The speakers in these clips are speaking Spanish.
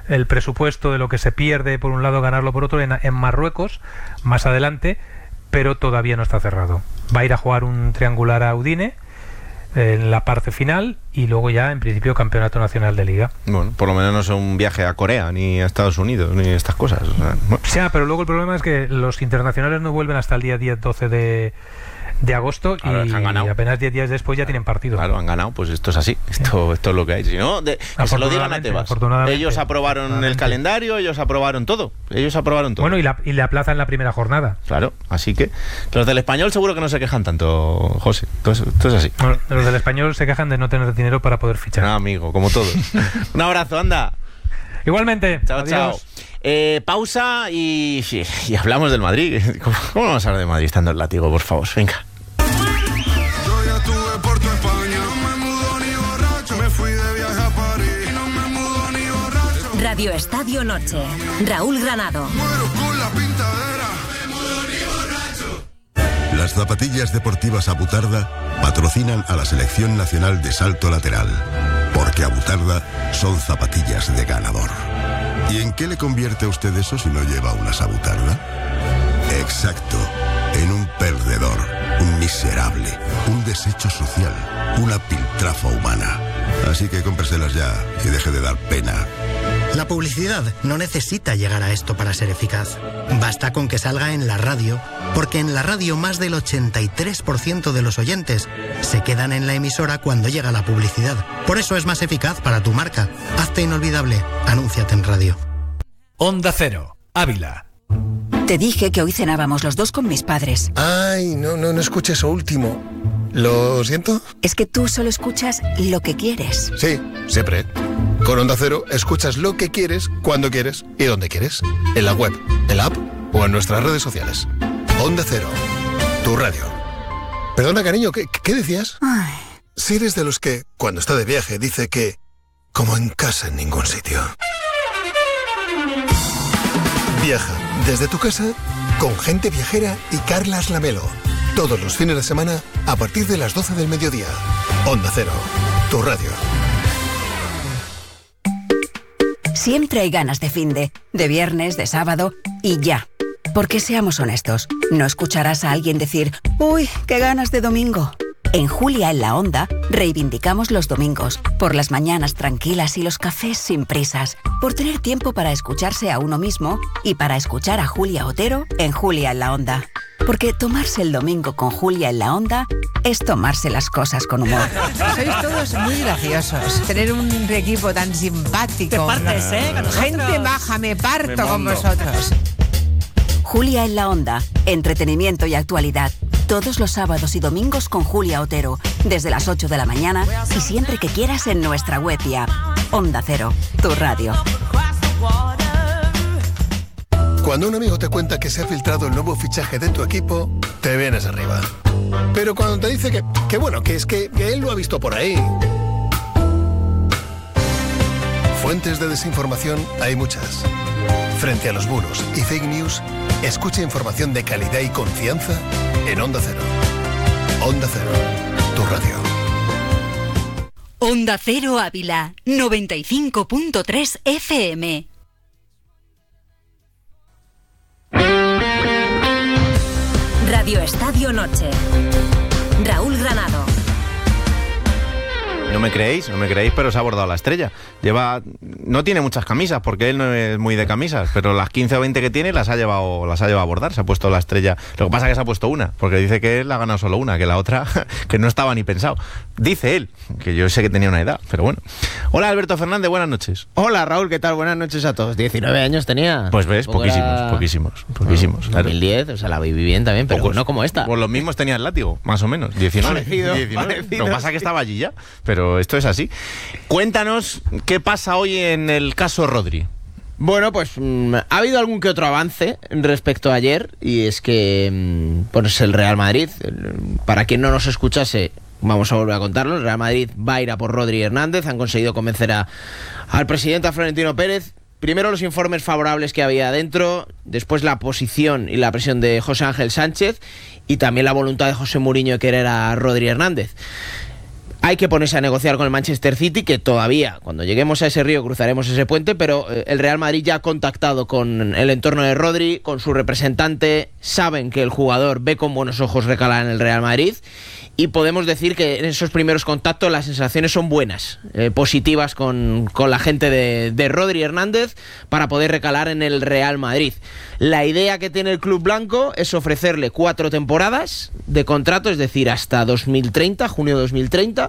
el presupuesto de lo que se pierde por un lado, ganarlo por otro en Marruecos más adelante, pero todavía no está cerrado. Va a ir a jugar un triangular a Udine en la parte final y luego ya en principio campeonato nacional de liga. Bueno, por lo menos no es un viaje a Corea ni a Estados Unidos ni estas cosas. Bueno. Sí, pero luego el problema es que los internacionales no vuelven hasta el día 10-12 de agosto y apenas 10 días después ya tienen partido. Claro, han ganado, pues esto es así, esto es lo que hay. Si no, que se lo digan a Tebas. Ellos aprobaron el calendario, ellos aprobaron todo. Bueno, y le aplazan la primera jornada. Claro, así que los del Español seguro que no se quejan tanto, José. Esto es así. Bueno, los del Español se quejan de no tener dinero para poder fichar. Amigo, como todos. Un abrazo, anda. Igualmente. Chao, adiós. Chao. Pausa y hablamos del Madrid. ¿Cómo vamos a hablar de Madrid estando el látigo, por favor? Venga. Radio Estadio Noche. Raúl Granado. Las zapatillas deportivas Abutarda patrocinan a la Selección Nacional de Salto Lateral, porque Abutarda son zapatillas de ganador. ¿Y en qué le convierte a usted eso si no lleva unas Abutarda? Exacto, en un perdedor, un miserable, un desecho social, una piltrafa humana. Así que cómpreselas ya y deje de dar pena. La publicidad no necesita llegar a esto para ser eficaz. Basta con que salga en la radio, porque en la radio más del 83% de los oyentes se quedan en la emisora cuando llega la publicidad. Por eso es más eficaz para tu marca. Hazte inolvidable. Anúnciate en radio. Onda Cero, Ávila. Te dije que hoy cenábamos los dos con mis padres. Ay, no escuché eso último. ¿Lo siento? Es que tú solo escuchas lo que quieres. Sí, siempre. Con Onda Cero escuchas lo que quieres, cuando quieres y donde quieres. En la web, en la app o en nuestras redes sociales. Onda Cero, tu radio. Perdona, cariño, ¿qué decías? Ay. Si eres de los que, cuando está de viaje, dice que como en casa en ningún sitio. Viaja desde tu casa con Gente Viajera y Carlas Lamelo. Todos los fines de semana a partir de las 12 del mediodía. Onda Cero, tu radio. Siempre hay ganas de finde, de viernes, de sábado y ya. Porque seamos honestos, no escucharás a alguien decir «Uy, qué ganas de domingo». En Julia en la Onda reivindicamos los domingos, por las mañanas tranquilas y los cafés sin prisas, por tener tiempo para escucharse a uno mismo y para escuchar a Julia Otero en Julia en la Onda. Porque tomarse el domingo con Julia en la Onda es tomarse las cosas con humor. Sois todos muy graciosos. Tener un equipo tan simpático. Te partes, gente maja, me parto con vosotros. Julia en la Onda, entretenimiento y actualidad. Todos los sábados y domingos con Julia Otero, desde las 8 de la mañana y siempre que quieras en nuestra web y app. Onda Cero, tu radio. Cuando un amigo te cuenta que se ha filtrado el nuevo fichaje de tu equipo, te vienes arriba. Pero cuando te dice que bueno, que es que él lo ha visto por ahí. Fuentes de desinformación hay muchas. Frente a los bulos y fake news, escucha información de calidad y confianza en Onda Cero. Onda Cero, tu radio. Onda Cero Ávila, 95.3 FM. Radio Estadio Noche. Raúl Granado. No me creéis, pero se ha bordado la estrella. No tiene muchas camisas, porque él no es muy de camisas, pero las 15 o 20 que tiene las ha llevado a bordar. Se ha puesto la estrella. Lo que pasa es que se ha puesto una, porque dice que él ha ganado solo una, que la otra, que no estaba ni pensado. Dice él, que yo sé que tenía una edad, pero bueno. Hola, Alberto Fernández, buenas noches. Hola, Raúl, ¿qué tal? Buenas noches a todos. 19 años tenía. Pues ves, poquísimos. Bueno, 2010, o sea, la viví bien también, pero no como esta. Pues los mismos tenía el látigo, más o menos. 19. Lo que pasa es que estaba allí ya, pero esto es así. Cuéntanos qué pasa hoy en el caso Rodri. Bueno, pues ha habido algún que otro avance respecto a ayer, y es que pues el Real Madrid, para quien no nos escuchase, vamos a volver a contarlo, el Real Madrid va a ir a por Rodri Hernández. Han conseguido convencer al presidente, a Florentino Pérez. Primero los informes favorables que había dentro, después la posición y la presión de José Ángel Sánchez y también la voluntad de José Mourinho de querer a Rodri Hernández. Hay que ponerse a negociar con el Manchester City, que todavía, cuando lleguemos a ese río, cruzaremos ese puente, pero el Real Madrid ya ha contactado con el entorno de Rodri, con su representante, saben que el jugador ve con buenos ojos recalar en el Real Madrid, y podemos decir que en esos primeros contactos las sensaciones son buenas, positivas con la gente de Rodri Hernández para poder recalar en el Real Madrid. La idea que tiene el club blanco es ofrecerle 4 temporadas de contrato, es decir, hasta 2030, junio de 2030,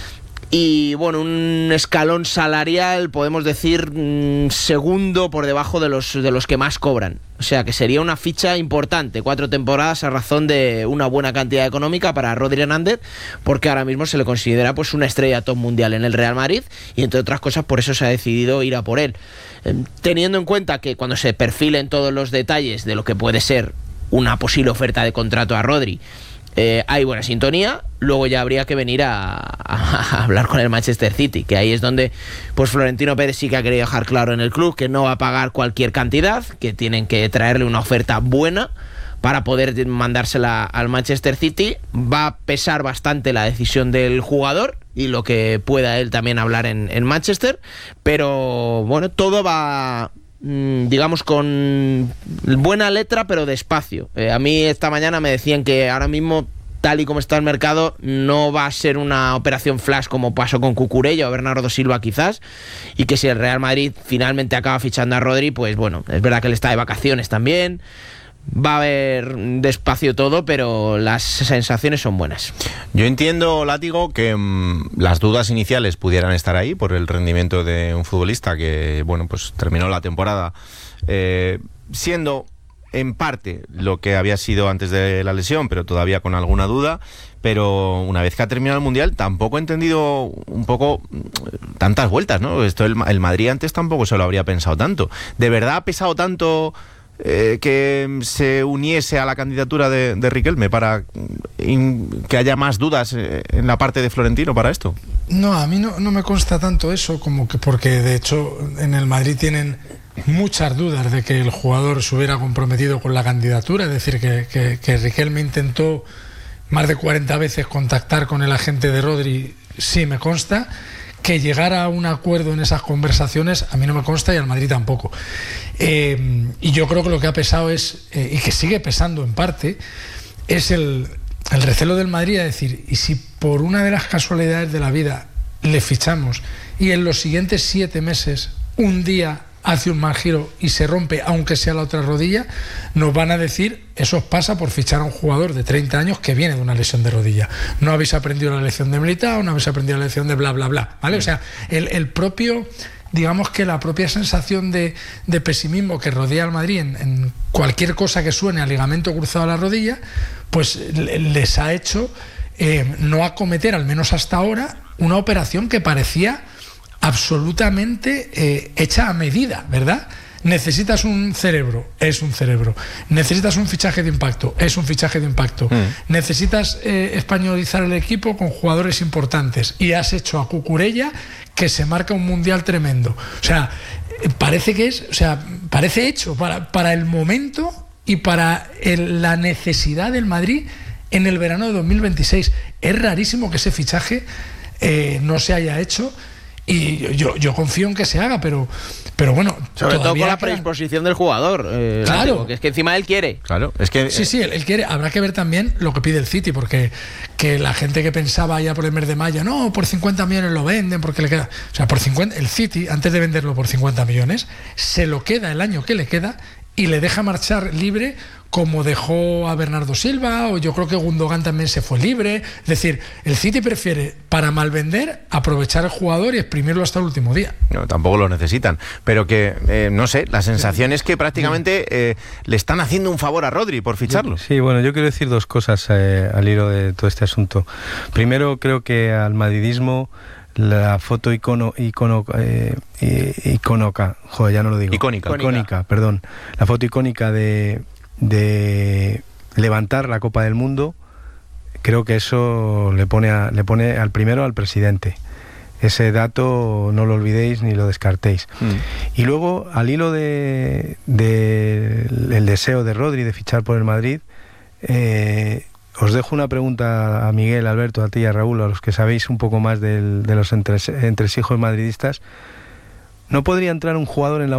y bueno, un escalón salarial, podemos decir, segundo por debajo de los que más cobran. O sea que sería una ficha importante, 4 temporadas a razón de una buena cantidad económica para Rodri Hernández, porque ahora mismo se le considera pues una estrella top mundial en el Real Madrid, y entre otras cosas por eso se ha decidido ir a por él. Teniendo en cuenta que cuando se perfilen todos los detalles de lo que puede ser una posible oferta de contrato a Rodri, hay buena sintonía, luego ya habría que venir a hablar con el Manchester City, que ahí es donde pues Florentino Pérez sí que ha querido dejar claro en el club que no va a pagar cualquier cantidad, que tienen que traerle una oferta buena para poder mandársela al Manchester City. Va a pesar bastante la decisión del jugador y lo que pueda él también hablar en Manchester, pero bueno, todo va, digamos, con buena letra pero despacio. A mí esta mañana me decían que ahora mismo, tal y como está el mercado, no va a ser una operación flash como pasó con Cucurella o Bernardo Silva quizás, y que si el Real Madrid finalmente acaba fichando a Rodri, pues bueno, es verdad que él está de vacaciones también, va a haber despacio todo, pero las sensaciones son buenas. Yo entiendo, Látigo, que las dudas iniciales pudieran estar ahí por el rendimiento de un futbolista que, bueno, pues terminó la temporada siendo en parte lo que había sido antes de la lesión, pero todavía con alguna duda. Pero una vez que ha terminado el Mundial, tampoco he entendido un poco tantas vueltas, ¿no? Esto el Madrid antes tampoco se lo habría pensado tanto. ¿De verdad ha pesado tanto que se uniese a la candidatura de Riquelme para que haya más dudas en la parte de Florentino para esto? No, a mí no me consta tanto eso, como que, porque de hecho en el Madrid tienen muchas dudas de que el jugador se hubiera comprometido con la candidatura. Es decir, que Riquelme intentó más de 40 veces contactar con el agente de Rodri, sí me consta. Que llegara a un acuerdo en esas conversaciones a mí no me consta, y al Madrid tampoco. Y yo creo que lo que ha pesado es, y que sigue pesando en parte, es el recelo del Madrid a decir, y si por una de las casualidades de la vida le fichamos y en los siguientes 7 meses un día hace un mal giro y se rompe, aunque sea la otra rodilla, nos van a decir, eso os pasa por fichar a un jugador de 30 años que viene de una lesión de rodilla. No habéis aprendido la lección de Militao, no habéis aprendido la lección de bla, bla, bla, ¿vale? O sea, el propio, digamos que la propia sensación de pesimismo que rodea al Madrid en cualquier cosa que suene a ligamento cruzado a la rodilla, pues les ha hecho no acometer, al menos hasta ahora, una operación que parecía absolutamente hecha a medida, ¿verdad? Necesitas un cerebro, es un cerebro. Necesitas un fichaje de impacto, es un fichaje de impacto. Necesitas españolizar el equipo con jugadores importantes, y has hecho a Cucurella, que se marca un mundial tremendo. O sea, parece que es, o sea, parece hecho para el momento y para la necesidad del Madrid en el verano de 2026. Es rarísimo que ese fichaje no se haya hecho. Y yo confío en que se haga, pero bueno, sobre todo con la predisposición del jugador, claro, que es que encima él quiere. Claro, es que sí, él quiere. Habrá que ver también lo que pide el City, porque que la gente que pensaba ya por el mes de mayo, no, por 50 millones lo venden, porque le queda, o sea, por 50, el City, antes de venderlo por 50 millones, se lo queda el año que le queda y le deja marchar libre, como dejó a Bernardo Silva, o yo creo que Gundogan también se fue libre. Es decir, el City prefiere, para malvender, aprovechar al jugador y exprimirlo hasta el último día. No, tampoco lo necesitan, pero que, no sé, la sensación es que prácticamente le están haciendo un favor a Rodri por ficharlo. Sí, bueno, yo quiero decir 2 cosas al hilo de todo este asunto. Primero, creo que al madridismo la foto icónica, joder, ya no lo digo. Icónica, perdón. La foto icónica de levantar la Copa del Mundo, creo que eso le pone al primero al presidente. Ese dato no lo olvidéis ni lo descartéis. Y luego, al hilo el deseo de Rodri de fichar por el Madrid, os dejo una pregunta a Miguel, Alberto, a ti y a Raúl, a los que sabéis un poco más de los entresijos madridistas. ¿No podría entrar un jugador en la